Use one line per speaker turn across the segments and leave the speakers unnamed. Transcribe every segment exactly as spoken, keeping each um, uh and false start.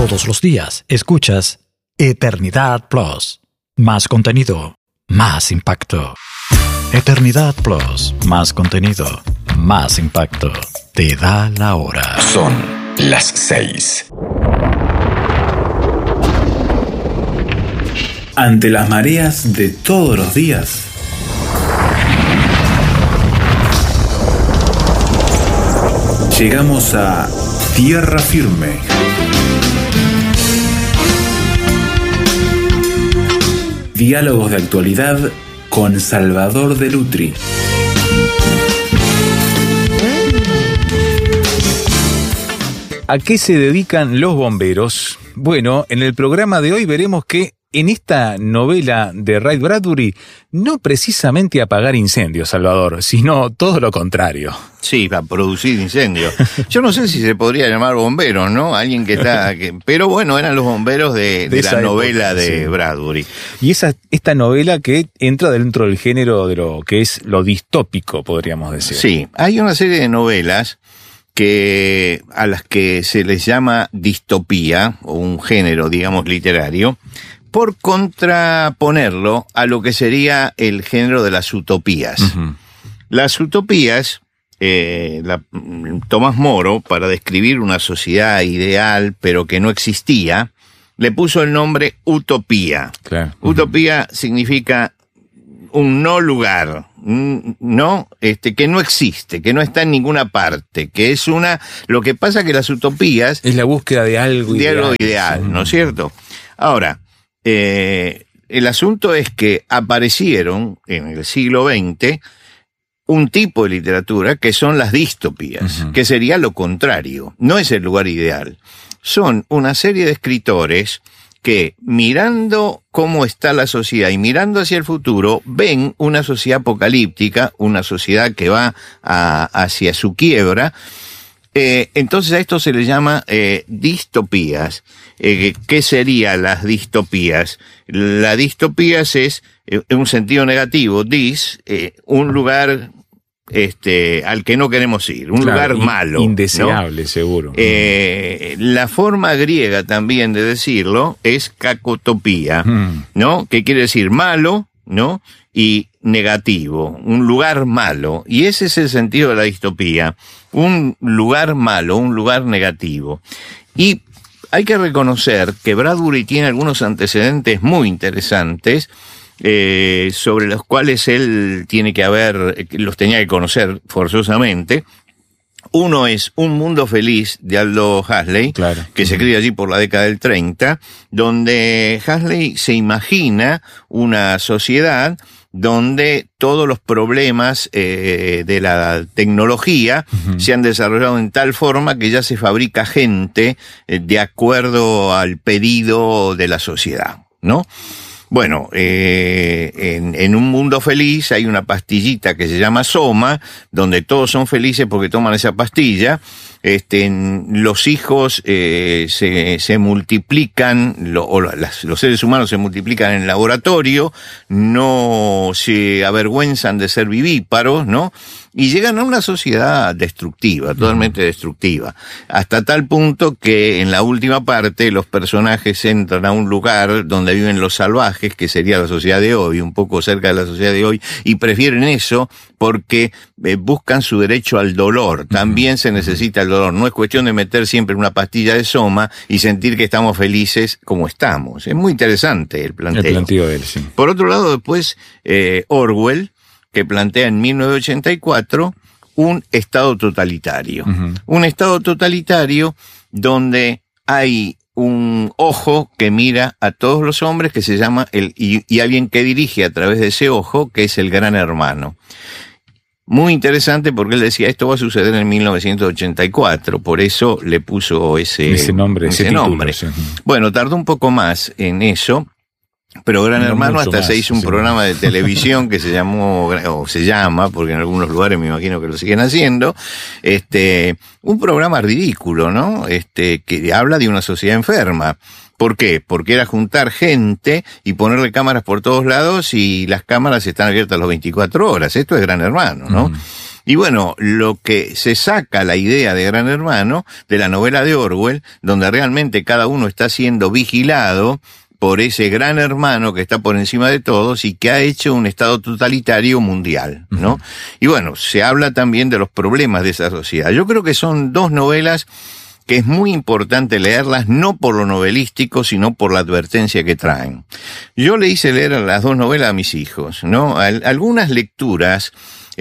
Todos los días escuchas Eternidad Plus. Más contenido, más impacto. Eternidad Plus, más contenido, más impacto. Te da la hora.
Son las seis.
Ante las mareas de todos los días, llegamos a tierra firme. Diálogos de actualidad con Salvador de Lutri.
¿A qué se dedican los bomberos? Bueno, en el programa de hoy veremos que en esta novela de Ray Bradbury no precisamente apagar incendios, Salvador, sino todo lo contrario.
Sí, a producir incendios. Yo no sé si se podría llamar bomberos, ¿no? Alguien que está... Que, pero bueno, eran los bomberos de, de, de la novela época, de sí. Bradbury.
Y esa esta novela que entra dentro del género de lo que es lo distópico, podríamos decir.
Sí, hay una serie de novelas que a las que se les llama distopía, o un género, digamos, literario, por contraponerlo a lo que sería el género de las utopías. Uh-huh. Las utopías, eh, la, Tomás Moro, para describir una sociedad ideal, pero que no existía, le puso el nombre utopía. Claro. Uh-huh. Utopía significa un no lugar, no, este, que no existe, que no está en ninguna parte, que es una, lo que pasa que las utopías...
Es la búsqueda de algo
de
ideal.
algo ideal, ¿no es cierto? Ahora, Eh, el asunto es que aparecieron en el siglo veinte un tipo de literatura que son las distopías, uh-huh. que sería lo contrario, no es el lugar ideal. Son una serie de escritores que, mirando cómo está la sociedad y mirando hacia el futuro, ven una sociedad apocalíptica, una sociedad que va a, hacia su quiebra. Eh, entonces a esto se le llama eh, distopías. Eh, ¿Qué serían las distopías? La distopías es, eh, en un sentido negativo, dis, eh, un lugar este, al que no queremos ir, un claro, lugar in, malo.
Indeseable,
¿no?
Seguro.
Eh, la forma griega también de decirlo es kakotopía, mm. ¿no? Que quiere decir malo, ¿no? Y negativo, un lugar malo. Y ese es el sentido de la distopía, un lugar malo, un lugar negativo. Y hay que reconocer que Bradbury tiene algunos antecedentes muy interesantes, eh, sobre los cuales él tiene que haber, los tenía que conocer forzosamente. Uno es Un Mundo Feliz, de Aldous Huxley, claro. que se escribe allí por la década del treinta, donde Huxley se imagina una sociedad donde todos los problemas eh, de la tecnología uh-huh. se han desarrollado en tal forma que ya se fabrica gente eh, de acuerdo al pedido de la sociedad, ¿no? Bueno, eh, en, en Un Mundo Feliz hay una pastillita que se llama Soma, donde todos son felices porque toman esa pastilla. Este, en, los hijos eh, se, se multiplican, lo, o las, los seres humanos se multiplican en el laboratorio, no se avergüenzan de ser vivíparos, ¿no? Y llegan a una sociedad destructiva, totalmente destructiva, hasta tal punto que en la última parte los personajes entran a un lugar donde viven los salvajes, que sería la sociedad de hoy, un poco cerca de la sociedad de hoy, y prefieren eso porque eh, buscan su derecho al dolor. También se necesita el dolor, no es cuestión de meter siempre una pastilla de Soma y sentir que estamos felices como estamos. Es muy interesante el planteo.
El planteo de él, sí.
Por otro lado, después, eh, Orwell, que plantea en mil novecientos ochenta y cuatro un estado totalitario. Uh-huh. Un estado totalitario donde hay un ojo que mira a todos los hombres, que se llama, el y, y alguien que dirige a través de ese ojo, que es el Gran Hermano. Muy interesante porque él decía, esto va a suceder en mil novecientos ochenta y cuatro, por eso le puso ese,
ese nombre.
Ese
ese
nombre.
Título, sí.
Bueno, tardó un poco más en eso, pero Gran no Hermano hasta más, se hizo un sí. programa de televisión que se llamó, o se llama, porque en algunos lugares me imagino que lo siguen haciendo, este, un programa ridículo, ¿no? Este, que habla de una sociedad enferma. ¿Por qué? Porque era juntar gente y ponerle cámaras por todos lados y las cámaras están abiertas las veinticuatro horas. Esto es Gran Hermano, ¿no? Mm. Y bueno, lo que se saca la idea de Gran Hermano de la novela de Orwell, donde realmente cada uno está siendo vigilado por ese gran hermano que está por encima de todos y que ha hecho un estado totalitario mundial, ¿no? Uh-huh. Y bueno, se habla también de los problemas de esa sociedad. Yo creo que son dos novelas que es muy importante leerlas, no por lo novelístico, sino por la advertencia que traen. Yo le hice leer las dos novelas a mis hijos, ¿no? Al- algunas lecturas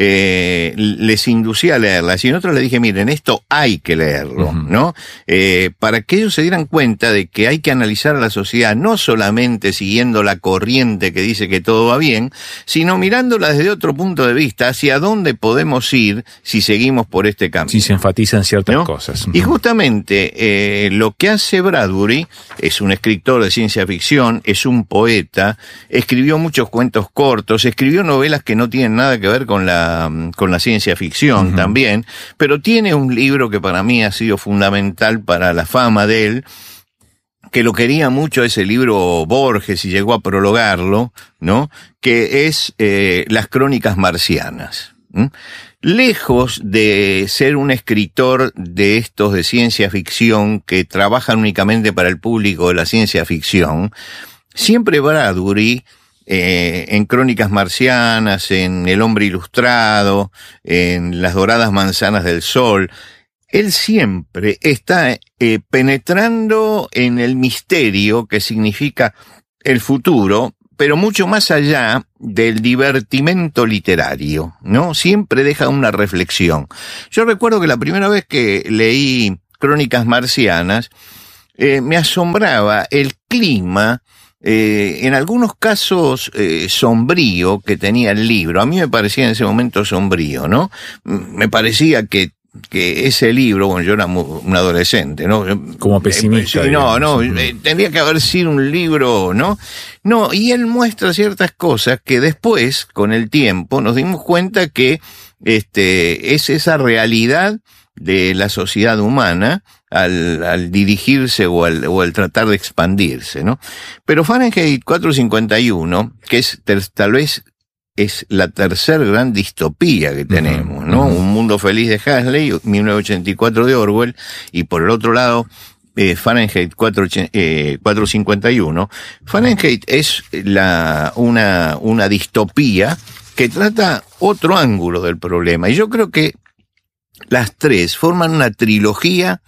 Eh, les inducí a leerlas y en otras les dije, miren, esto hay que leerlo, uh-huh. ¿no? Eh, para que ellos se dieran cuenta de que hay que analizar a la sociedad no solamente siguiendo la corriente que dice que todo va bien, sino mirándola desde otro punto de vista, hacia dónde podemos ir si seguimos por este camino.
Si se enfatizan ciertas
¿no?
cosas. Uh-huh.
Y justamente eh, lo que hace Bradbury, es un escritor de ciencia ficción, es un poeta, escribió muchos cuentos cortos, escribió novelas que no tienen nada que ver con la con la ciencia ficción uh-huh. también, pero tiene un libro que para mí ha sido fundamental para la fama de él, que lo quería mucho ese libro Borges y llegó a prologarlo, ¿no? Que es eh, Las Crónicas Marcianas. ¿Mm? Lejos de ser un escritor de estos de ciencia ficción que trabajan únicamente para el público de la ciencia ficción, siempre Bradbury Eh, en Crónicas Marcianas, en El Hombre Ilustrado, en Las Doradas Manzanas del Sol, él siempre está eh, penetrando en el misterio que significa el futuro, pero mucho más allá del divertimento literario, ¿no? Siempre deja una reflexión. Yo recuerdo que la primera vez que leí Crónicas Marcianas, eh, me asombraba el clima, Eh, en algunos casos eh, sombrío que tenía el libro. A mí me parecía en ese momento sombrío, ¿no? Me parecía que que ese libro, bueno, yo era un adolescente, ¿no?
Como pesimista.
Eh, no, no, eh, tendría que haber sido un libro, ¿no? No, y él muestra ciertas cosas que después, con el tiempo, nos dimos cuenta que este es esa realidad de la sociedad humana al, al dirigirse o al, o al tratar de expandirse, ¿no? Pero Fahrenheit cuatrocientos cincuenta y uno, que es ter, tal vez es la tercer gran distopía que tenemos, ¿no? Uh-huh. Un mundo feliz de Huxley, mil novecientos ochenta y cuatro de Orwell, y por el otro lado, eh, Fahrenheit cuatrocientos cincuenta y uno. Fahrenheit es la, una, una distopía que trata otro ángulo del problema, y yo creo que las tres forman una trilogía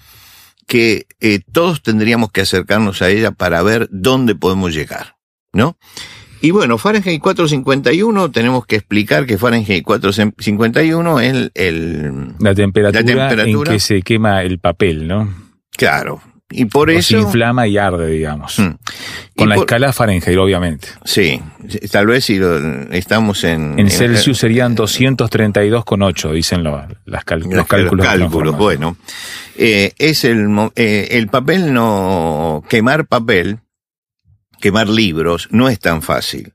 que eh, todos tendríamos que acercarnos a ella para ver dónde podemos llegar, ¿no? Y bueno, Fahrenheit cuatrocientos cincuenta y uno, tenemos que explicar que Fahrenheit cuatrocientos cincuenta y uno es el, el,
la, temperatura
la temperatura
en que se quema el papel, ¿no?
Claro. Y por
o
eso
se inflama y arde, digamos.
Hmm.
Con
y
la
por,
escala Fahrenheit, obviamente.
Sí, tal vez si lo, estamos en...
En, en Celsius el, serían doscientos treinta y dos coma ocho, dicen lo, las cal, los, los cálculos.
Los cálculos, bueno. Eh, es el, eh, el papel no... Quemar papel, quemar libros, no es tan fácil.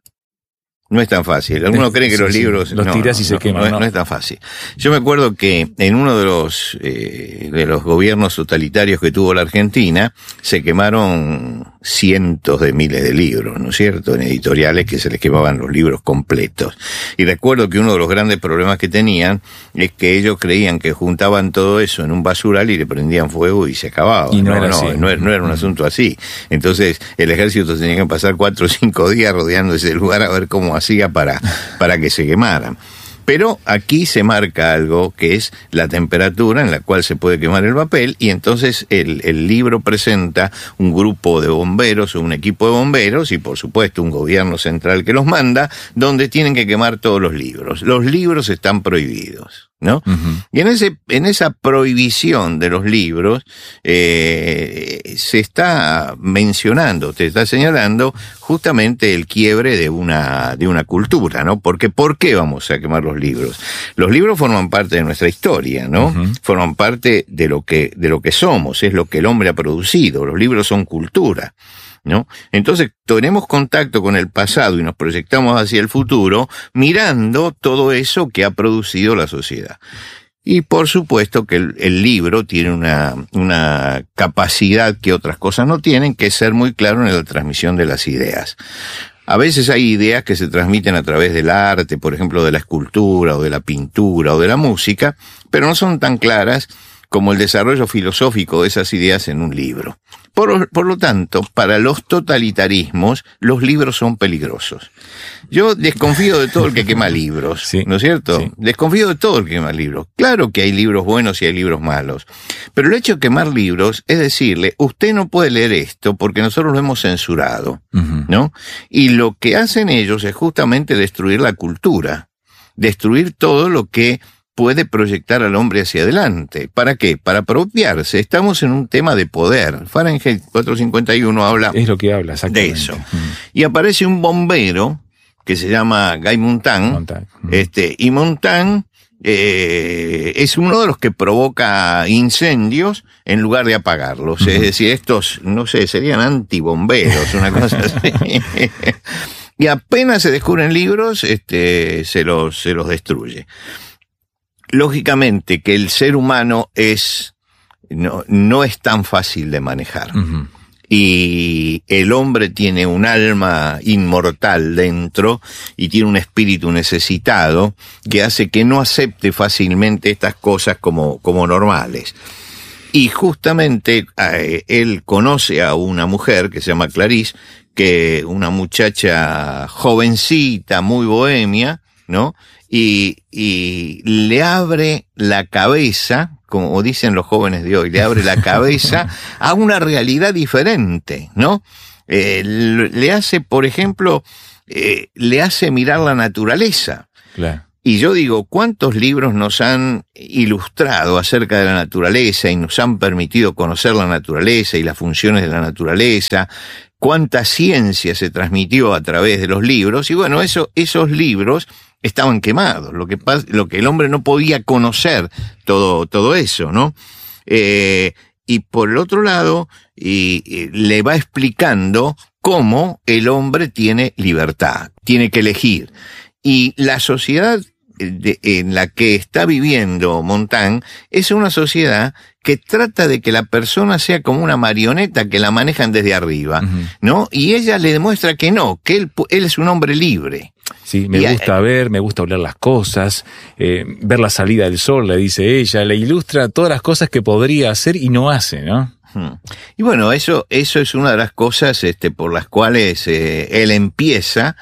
No es tan fácil. Algunos creen que sí, los sí, libros...
Los
no,
tiras
no,
y se
no,
queman.
No,
¿no?
no es tan fácil. Yo me acuerdo que en uno de los eh, de los gobiernos totalitarios que tuvo la Argentina, se quemaron cientos de miles de libros, ¿no es cierto? En editoriales que se les quemaban los libros completos. Y recuerdo que uno de los grandes problemas que tenían es que ellos creían que juntaban todo eso en un basural y le prendían fuego y se acababa.
Y no,
no
era
no,
así.
No, no era un asunto así. Entonces el ejército tenía que pasar cuatro o cinco días rodeando ese lugar a ver cómo hacía para, para que se quemaran. Pero aquí se marca algo que es la temperatura en la cual se puede quemar el papel, y entonces el, el libro presenta un grupo de bomberos o un equipo de bomberos y por supuesto un gobierno central que los manda, donde tienen que quemar todos los libros. Los libros están prohibidos, ¿no? Uh-huh. Y en ese, en esa prohibición de los libros, eh, se está mencionando, te está señalando justamente el quiebre de una, de una cultura, ¿no? Porque, ¿por qué vamos a quemar los libros? Los libros forman parte de nuestra historia, ¿no? Uh-huh. Forman parte de lo que, de lo que somos, es lo que el hombre ha producido. Los libros son cultura, ¿no? Entonces tenemos contacto con el pasado y nos proyectamos hacia el futuro mirando todo eso que ha producido la sociedad. Y por supuesto que el, el libro tiene una, una capacidad que otras cosas no tienen, que es ser muy claro en la transmisión de las ideas. A veces hay ideas que se transmiten a través del arte, por ejemplo, de la escultura o de la pintura o de la música, pero no son tan claras como el desarrollo filosófico de esas ideas en un libro. Por, por lo tanto, para los totalitarismos, los libros son peligrosos. Yo desconfío de todo el que quema libros, sí, ¿no es cierto? Sí. Desconfío de todo el que quema libros. Claro que hay libros buenos y hay libros malos, pero el hecho de quemar libros es decirle, usted no puede leer esto porque nosotros lo hemos censurado, uh-huh. ¿no? Y lo que hacen ellos es justamente destruir la cultura, destruir todo lo que puede proyectar al hombre hacia adelante. ¿Para qué? Para apropiarse. Estamos en un tema de poder. Fahrenheit cuatrocientos cincuenta y uno habla,
es lo que habla exactamente.
De eso. Mm. Y aparece un bombero que se llama Guy Montand, Montand. Mm. este, y Montand eh, es uno de los que provoca incendios en lugar de apagarlos. Mm. Es decir, estos, no sé, serían antibomberos, una cosa así. Y apenas se descubren libros, este, se los, se los destruye. Lógicamente que el ser humano es no, no es tan fácil de manejar. Uh-huh. Y el hombre tiene un alma inmortal dentro y tiene un espíritu necesitado que hace que no acepte fácilmente estas cosas como, como normales. Y justamente eh, él conoce a una mujer que se llama Clarice, que una muchacha jovencita, muy bohemia, ¿no? Y, y le abre la cabeza, como dicen los jóvenes de hoy, le abre la cabeza a una realidad diferente, ¿no? Eh, le hace, por ejemplo, eh, le hace mirar la naturaleza.
Claro.
Y yo digo, ¿cuántos libros nos han ilustrado acerca de la naturaleza y nos han permitido conocer la naturaleza y las funciones de la naturaleza? ¿Cuánta ciencia se transmitió a través de los libros? Y bueno, eso, esos libros estaban quemados, lo que pasa, lo que el hombre no podía conocer, todo, todo eso, ¿no? Eh, y por el otro lado, y, y le va explicando cómo el hombre tiene libertad, tiene que elegir. Y la sociedad de, en la que está viviendo Montand es una sociedad que trata de que la persona sea como una marioneta que la manejan desde arriba, uh-huh. ¿no? Y ella le demuestra que no, que él, él es un hombre libre.
Sí, me y gusta a, ver, me gusta oler las cosas, eh, ver la salida del sol, le dice ella, le ilustra todas las cosas que podría hacer y no hace, ¿no?
Y bueno, eso, eso es una de las cosas este, por las cuales eh, él empieza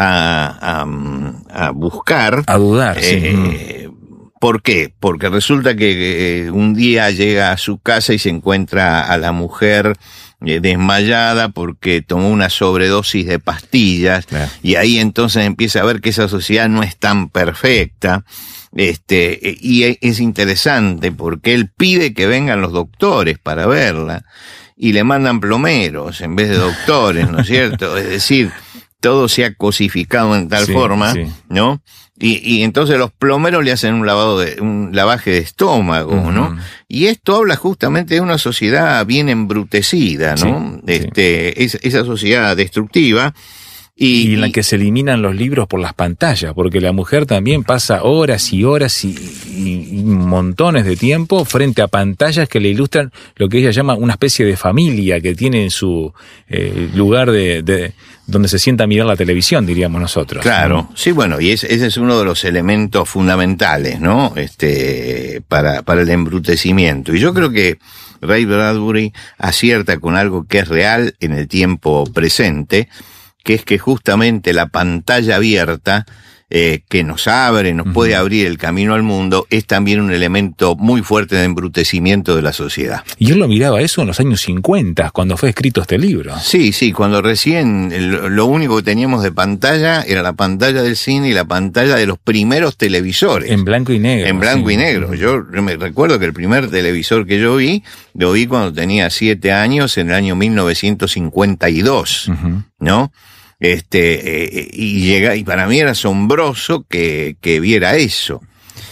a, a, a buscar.
A dudar,
eh,
sí.
¿Por qué? Porque resulta que eh, un día llega a su casa y se encuentra a la mujer eh, desmayada porque tomó una sobredosis de pastillas, claro. Y ahí entonces empieza a ver que esa sociedad no es tan perfecta. Este, y es interesante porque él pide que vengan los doctores para verla y le mandan plomeros en vez de doctores, ¿no es cierto? Es decir, todo se ha cosificado en tal sí, forma, sí. ¿no? Y, y entonces los plomeros le hacen un lavado de, un lavaje de estómago, uh-huh. ¿no? Y esto habla justamente de una sociedad bien embrutecida, ¿no? Sí, este, sí. Es, esa sociedad destructiva.
Y, y en la que se eliminan los libros por las pantallas, porque la mujer también pasa horas y horas y, y, y montones de tiempo frente a pantallas que le ilustran lo que ella llama una especie de familia que tiene en su eh, lugar de, de donde se sienta a mirar la televisión, diríamos nosotros.
Claro,
¿no?
Sí, bueno, y ese, ese es uno de los elementos fundamentales, ¿no? Este, para, para el embrutecimiento. Y yo creo que Ray Bradbury acierta con algo que es real en el tiempo presente, que es que justamente la pantalla abierta eh, que nos abre, nos uh-huh. puede abrir el camino al mundo, es también un elemento muy fuerte de embrutecimiento de la sociedad.
Y él lo miraba eso en los años cincuenta, cuando fue escrito este libro.
Sí, sí, cuando recién el, lo único que teníamos de pantalla era la pantalla del cine y la pantalla de los primeros televisores.
En blanco y negro.
En blanco
sí.
y negro. Yo me recuerdo que el primer televisor que yo vi, lo vi cuando tenía siete años, en el año mil novecientos cincuenta y dos, uh-huh. ¿no? Este, eh, y llega, y para mí era asombroso que, que viera eso.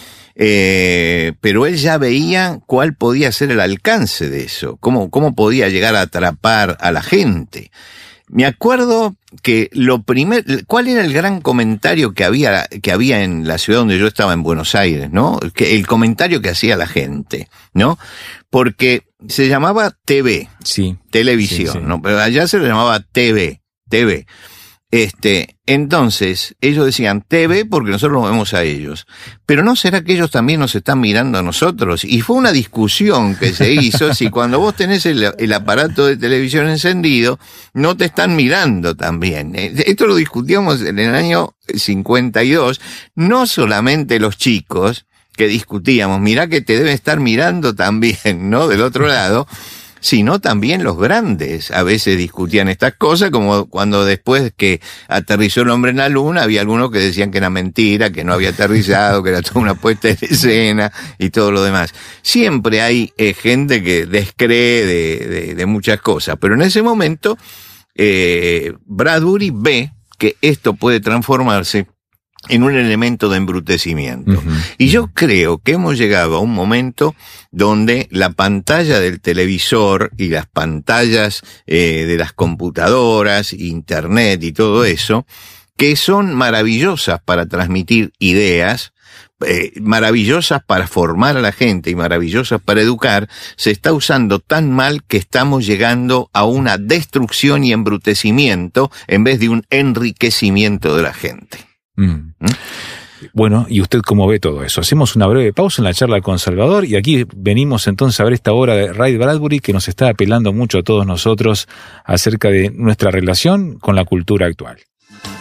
Eh, pero él ya veía cuál podía ser el alcance de eso, cómo, cómo podía llegar a atrapar a la gente. Me acuerdo que lo primer, ¿cuál era el gran comentario que había, que había en la ciudad donde yo estaba, en Buenos Aires, ¿no? Que el comentario que hacía la gente, ¿no? Porque se llamaba T V,
sí,
televisión, sí, sí. ¿no? Pero allá se le llamaba T V, T V. Este, entonces, ellos decían, te ve porque nosotros nos vemos a ellos. Pero ¿no será que ellos también nos están mirando a nosotros? Y fue una discusión que se hizo si cuando vos tenés el, el aparato de televisión encendido, no te están mirando también. Esto lo discutíamos en el año cincuenta y dos, no solamente los chicos que discutíamos, mirá que te deben estar mirando también, ¿no? Del otro lado, sino también los grandes a veces discutían estas cosas, como cuando después que aterrizó el hombre en la luna, había algunos que decían que era mentira, que no había aterrizado, que era toda una puesta en escena y todo lo demás. Siempre hay eh, gente que descree de, de, de muchas cosas, pero en ese momento eh, Bradbury ve que esto puede transformarse en un elemento de embrutecimiento. Uh-huh. Y yo creo que hemos llegado a un momento donde la pantalla del televisor y las pantallas eh, de las computadoras, internet y todo eso, que son maravillosas para transmitir ideas, eh, maravillosas para formar a la gente y maravillosas para educar, se está usando tan mal que estamos llegando a una destrucción y embrutecimiento en vez de un enriquecimiento de la gente.
Mm. ¿Mm? Bueno, ¿y usted cómo ve todo eso? Hacemos una breve pausa en la charla con Salvador y aquí venimos entonces a ver esta obra de Ray Bradbury que nos está apelando mucho a todos nosotros acerca de nuestra relación con la cultura actual.